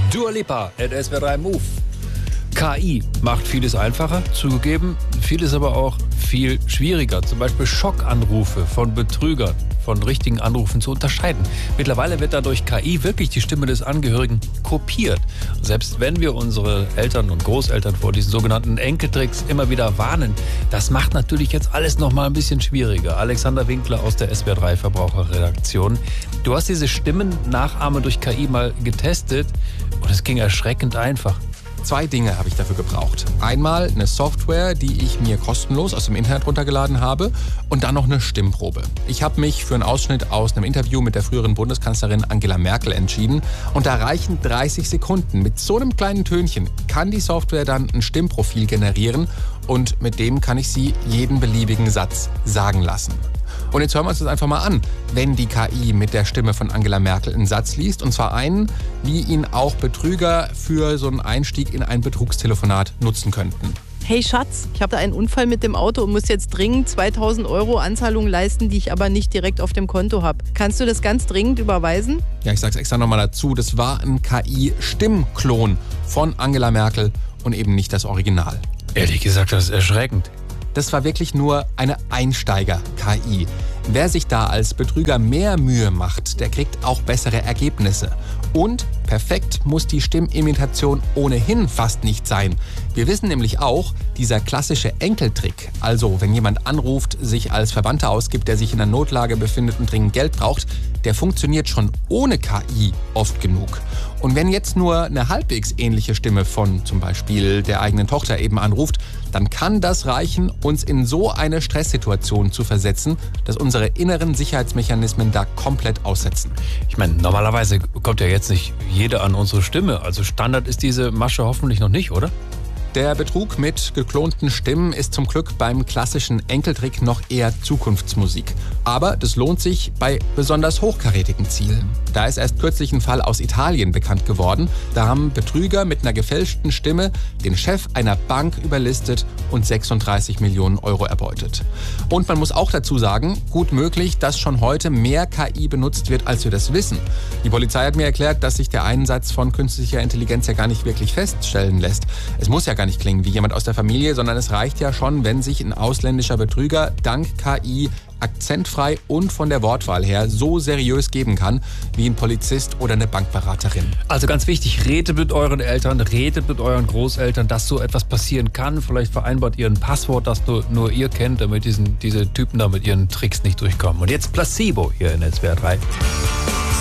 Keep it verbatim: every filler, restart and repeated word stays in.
Dua Lipa at S W R drei Move. K I macht vieles einfacher, zugegeben, vieles aber auch viel schwieriger. Zum Beispiel Schockanrufe von Betrügern von richtigen Anrufen zu unterscheiden. Mittlerweile wird dadurch K I wirklich die Stimme des Angehörigen kopiert. Selbst wenn wir unsere Eltern und Großeltern vor diesen sogenannten Enkeltricks immer wieder warnen, das macht natürlich jetzt alles noch mal ein bisschen schwieriger. Alexander Winkler aus der S W R drei Verbraucherredaktion. Du hast diese Stimmennachahme durch K I mal getestet und es ging erschreckend einfach. Zwei Dinge habe ich dafür gebraucht. Einmal eine Software, die ich mir kostenlos aus dem Internet runtergeladen habe und dann noch eine Stimmprobe. Ich habe mich für einen Ausschnitt aus einem Interview mit der früheren Bundeskanzlerin Angela Merkel entschieden und da reichen dreißig Sekunden. Mit so einem kleinen Tönchen kann die Software dann ein Stimmprofil generieren und mit dem kann ich sie jeden beliebigen Satz sagen lassen. Und jetzt hören wir uns das einfach mal an, wenn die K I mit der Stimme von Angela Merkel einen Satz liest. Und zwar einen, wie ihn auch Betrüger für so einen Einstieg in ein Betrugstelefonat nutzen könnten. Hey Schatz, ich habe da einen Unfall mit dem Auto und muss jetzt dringend zweitausend Euro Anzahlung leisten, die ich aber nicht direkt auf dem Konto habe. Kannst du das ganz dringend überweisen? Ja, ich sag's extra nochmal dazu. Das war ein K I-Stimmklon von Angela Merkel und eben nicht das Original. Ehrlich gesagt, das ist erschreckend. Das war wirklich nur eine Einsteiger-K I. Wer sich da als Betrüger mehr Mühe macht, der kriegt auch bessere Ergebnisse. Und perfekt muss die Stimmimitation ohnehin fast nicht sein. Wir wissen nämlich auch, dieser klassische Enkeltrick, also wenn jemand anruft, sich als Verwandter ausgibt, der sich in einer Notlage befindet und dringend Geld braucht, der funktioniert schon ohne K I oft genug. Und wenn jetzt nur eine halbwegs ähnliche Stimme von zum Beispiel der eigenen Tochter eben anruft, dann kann das reichen, uns in so eine Stresssituation zu versetzen, dass unsere inneren Sicherheitsmechanismen da komplett aussetzen. Ich meine, normalerweise kommt ja jetzt nicht jeder an unsere Stimme. Also Standard ist diese Masche hoffentlich noch nicht, oder? Der Betrug mit geklonten Stimmen ist zum Glück beim klassischen Enkeltrick noch eher Zukunftsmusik. Aber das lohnt sich bei besonders hochkarätigen Zielen. Da ist erst kürzlich ein Fall aus Italien bekannt geworden. Da haben Betrüger mit einer gefälschten Stimme den Chef einer Bank überlistet und sechsunddreißig Millionen Euro erbeutet. Und man muss auch dazu sagen, gut möglich, dass schon heute mehr K I benutzt wird, als wir das wissen. Die Polizei hat mir erklärt, dass sich der Einsatz von künstlicher Intelligenz ja gar nicht wirklich feststellen lässt. Es muss ja gar nicht klingen wie jemand aus der Familie, sondern es reicht ja schon, wenn sich ein ausländischer Betrüger dank K I akzentfrei und von der Wortwahl her so seriös geben kann, wie ein Polizist oder eine Bankberaterin. Also ganz wichtig, redet mit euren Eltern, redet mit euren Großeltern, dass so etwas passieren kann. Vielleicht vereinbart ihr ein Passwort, das nur, nur ihr kennt, damit diesen, diese Typen da mit ihren Tricks nicht durchkommen. Und jetzt Placebo hier in S W R drei.